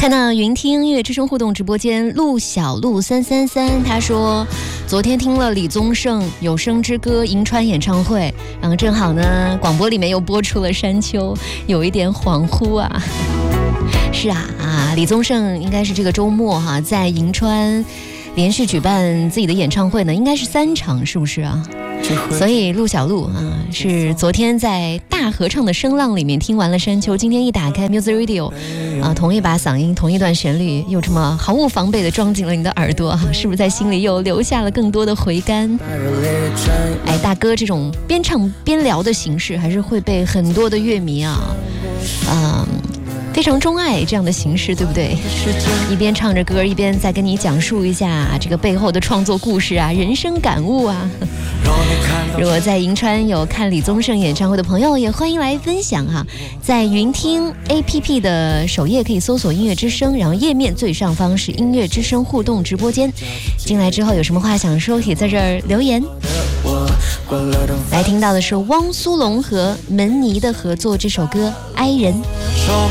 看到云听音乐之声互动直播间陆小璐333，他说昨天听了李宗盛有声之歌银川演唱会，然后正好呢广播里面又播出了山丘，有一点恍惚啊。是啊，李宗盛应该是这个周末在银川连续举办自己的演唱会呢，应该是3场，是不是啊？所以陆小璐是昨天在大合唱的声浪里面听完了山丘，今天一打开 Music Radio 同一把嗓音同一段旋律又这么毫无防备的装进了你的耳朵，是不是在心里又留下了更多的回甘？哎，大哥这种边唱边聊的形式还是会被很多的乐迷非常钟爱这样的形式，对不对？一边唱着歌，一边再跟你讲述一下这个背后的创作故事人生感悟啊。如果在银川有看李宗盛演唱会的朋友，也欢迎来分享在云听 APP 的首页可以搜索音乐之声，然后页面最上方是音乐之声互动直播间，进来之后有什么话想说，可以在这儿留言。来听到的是汪苏泷和门尼的合作这首歌《哀人》。 手